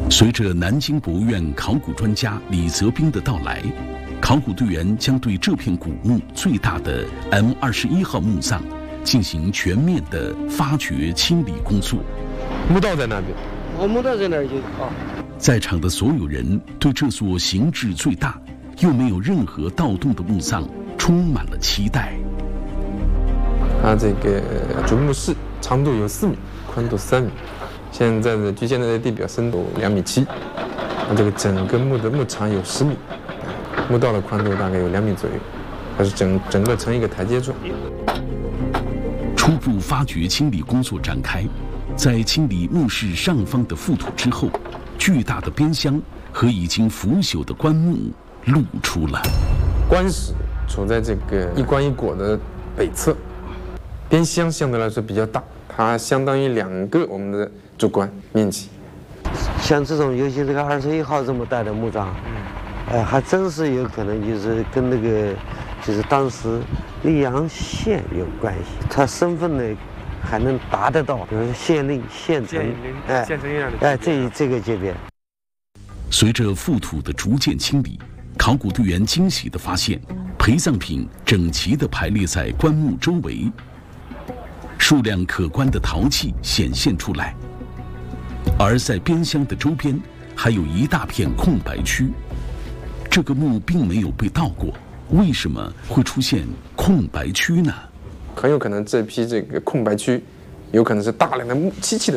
随着南京博物院考古专家李泽斌的到来，考古队员将对这片古墓最大的 M21号墓葬进行全面的发掘清理工作。 墓道在那边， 墓道在那儿就好。 在场的所有人对这座形制最大又没有任何盗洞的墓葬充满了期待。 它这个主墓室长度有4米，宽度3米。现在的距现在的地表深度2.7米，这个整个墓的墓长有10米，墓道的宽度大概有2米左右，它是整个呈一个台阶状。 初步发掘清理工作展开，在清理墓室上方的覆土之后，巨大的边箱和已经腐朽的棺木露出了。 棺室处在这个一棺一椁的北侧，边箱相对来说比较大，它相当于2个我们的主棺面积。 像这种，尤其这个21号这么大的墓葬，还真是有可能就是跟那个就是当时溧阳县有关系，他身份呢还能达得到，比如说县令、县城， 县城一样的， 这个级别。 随着覆土的逐渐清理，考古队员惊喜地发现，陪葬品整齐地排列在棺木周围，数量可观的陶器显现出来，而在边箱的周边还有一大片空白区。这个墓并没有被盗过，为什么会出现空白区呢？ 很有可能这批这个空白区，有可能是大量的木漆器的